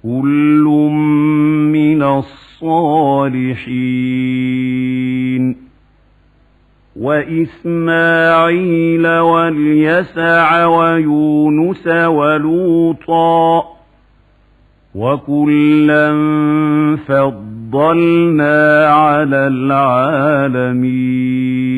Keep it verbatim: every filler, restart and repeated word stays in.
كل من الصالحين وإسماعيل واليسع ويونس ولوطا وكلا فضلنا على العالمين